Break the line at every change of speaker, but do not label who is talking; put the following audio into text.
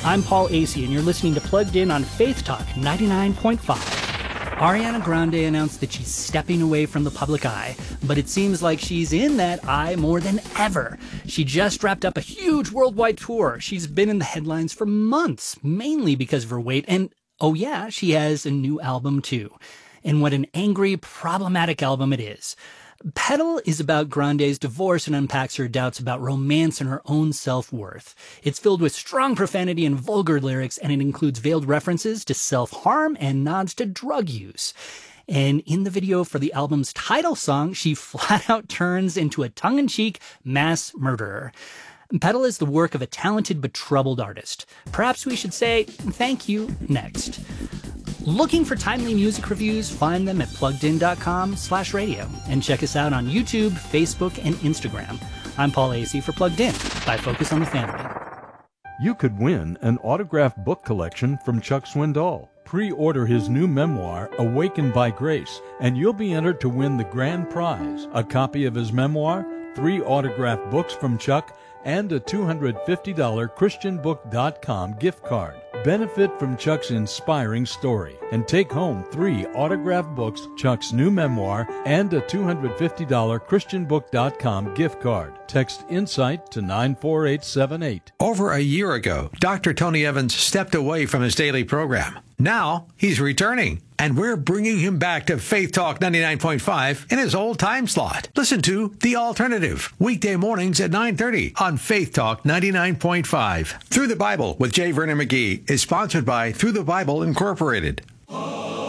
I'm Paul Asay, and you're listening to Plugged In on Faith Talk 99.5. Ariana Grande announced that she's stepping away from the public eye, but it seems like she's in that eye more than ever. She just wrapped up a huge worldwide tour. She's been in the headlines for months, mainly because of her weight, and oh yeah, she has a new album too. And what an angry, problematic album it is. Petal is about Grande's divorce and unpacks her doubts about romance and her own self-worth. It's filled with strong profanity and vulgar lyrics, and it includes veiled references to self-harm and nods to drug use. And in the video for the album's title song, she flat out turns into a tongue-in-cheek mass murderer. Petal is the work of a talented but troubled artist. Perhaps we should say thank you next. Looking for timely music reviews? Find them at pluggedin.com/radio. And check us out on YouTube, Facebook, and Instagram. I'm Paul Asay for Plugged In by Focus on the Family.
You could win an autographed book collection from Chuck Swindoll. Pre-order his new memoir, Awakened by Grace, and you'll be entered to win the grand prize, a copy of his memoir, 3 autographed books from Chuck, and a $250 ChristianBook.com gift card. Benefit from Chuck's inspiring story and take home 3 autographed books, Chuck's new memoir, and a $250 ChristianBook.com gift card. Text INSIGHT to 94878.
Over a year ago, Dr. Tony Evans stepped away from his daily program. Now he's returning, and we're bringing him back to Faith Talk 99.5 in his old time slot. Listen to The Alternative, weekday mornings at 9:30 on Faith Talk 99.5. Through the Bible with J. Vernon McGee is sponsored by Through the Bible Incorporated.